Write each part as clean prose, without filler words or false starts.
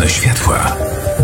Nocne światła.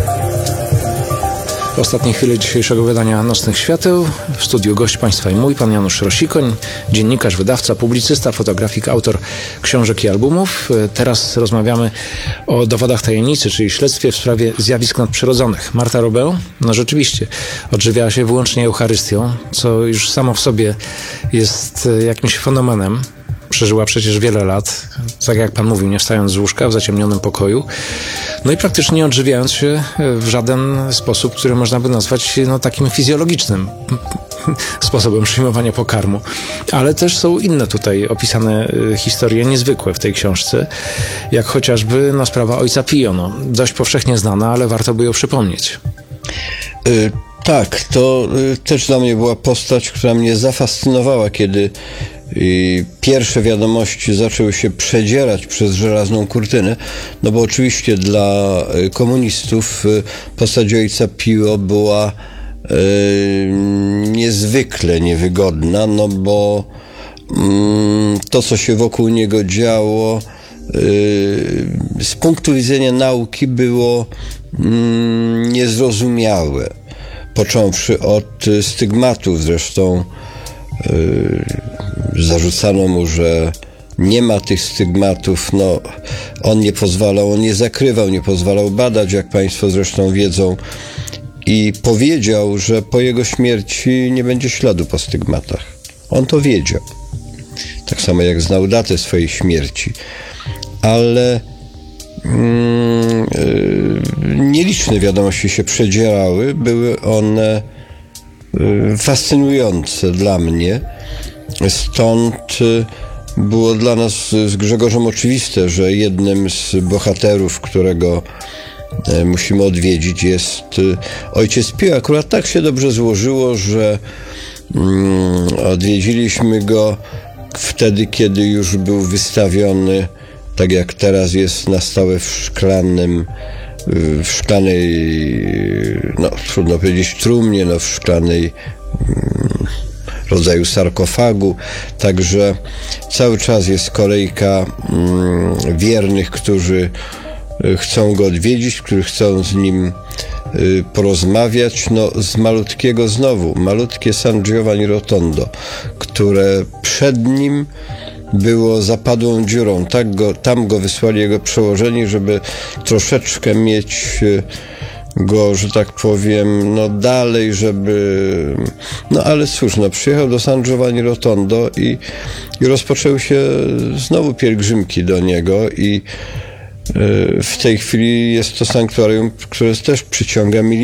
W ostatniej chwili dzisiejszego wydania Nocnych Świateł w studiu gość Państwa i mój, pan Janusz Rosikoń, dziennikarz, wydawca, publicysta, fotografik, autor książek i albumów. Teraz rozmawiamy o dowodach tajemnicy, czyli śledztwie w sprawie zjawisk nadprzyrodzonych. Marta Robę, no rzeczywiście, odżywiała się wyłącznie Eucharystią, co już samo w sobie jest jakimś fenomenem. Przeżyła przecież wiele lat, tak jak pan mówił, nie wstając z łóżka w zaciemnionym pokoju. No i praktycznie nie odżywiając się w żaden sposób, który można by nazwać takim fizjologicznym sposobem przyjmowania pokarmu. Ale też są inne tutaj opisane historie niezwykłe w tej książce, jak chociażby sprawa ojca Pio. Dość powszechnie znana, ale warto by ją przypomnieć. Tak, to też dla mnie była postać, która mnie zafascynowała, kiedy pierwsze wiadomości zaczęły się przedzierać przez żelazną kurtynę, no bo oczywiście dla komunistów postać ojca Pio była niezwykle niewygodna, no bo to, co się wokół niego działo, z punktu widzenia nauki było niezrozumiałe. Począwszy od stygmatów, zresztą zarzucano mu, że nie ma tych stygmatów, on nie pozwalał, on nie zakrywał, nie pozwalał badać, jak Państwo zresztą wiedzą, i powiedział, że po jego śmierci nie będzie śladu po stygmatach. On to wiedział. Tak samo jak znał datę swojej śmierci. Ale nieliczne wiadomości się przedzierały, były one fascynujące dla mnie. Stąd było dla nas z Grzegorzem oczywiste, że jednym z bohaterów, którego musimy odwiedzić, jest ojciec Pio. Akurat tak się dobrze złożyło, że odwiedziliśmy go wtedy, kiedy już był wystawiony, tak jak teraz jest, na stałe w szklanej, trudno powiedzieć trumnie, w szklanej rodzaju sarkofagu. Także cały czas jest kolejka wiernych, którzy chcą go odwiedzić, którzy chcą z nim porozmawiać. Z malutkiego malutkie San Giovanni Rotondo, które przed nim było zapadłą dziurą. Tam go wysłali jego przełożeni, żeby troszeczkę mieć go, że tak powiem, dalej, żeby... ale cóż, przyjechał do San Giovanni Rotondo i rozpoczęły się znowu pielgrzymki do niego i w tej chwili jest to sanktuarium, które też przyciąga